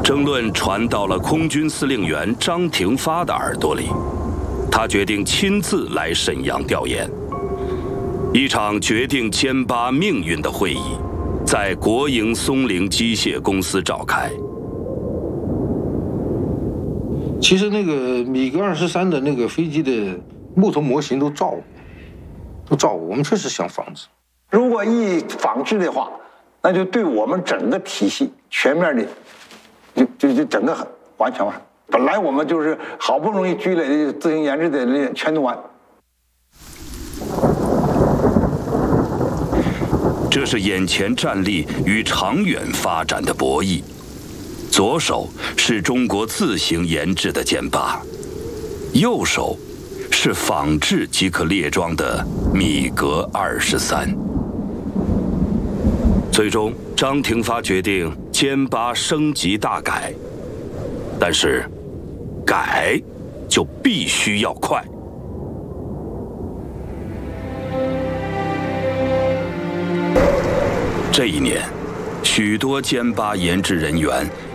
争论传到了空军司令员张廷发的耳朵里，他决定亲自来沈阳调研。一场决定歼8命运的会议，在国营松陵机械公司召开。 其实那个米格23的那个飞机的木头模型都造过，我们确实想仿制。 如果一仿制的话，那就对我们整个体系全面的，就整个完全完。本来我们就是好不容易积累的自行研制的那全都完。 这是眼前战力与长远发展的博弈。左手是中国自行研制的歼8，右手是仿制即可列装的米格23。最终，张廷发决定歼8升级大改，但是改就必须要快。这一年，许多歼8研制人员